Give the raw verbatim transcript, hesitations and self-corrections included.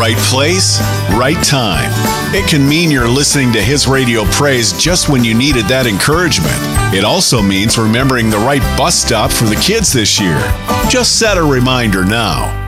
Right place, right time. It can mean you're listening to His Radio Praise just when you needed that encouragement. It also means remembering the right bus stop for the kids this year. Just set a reminder now.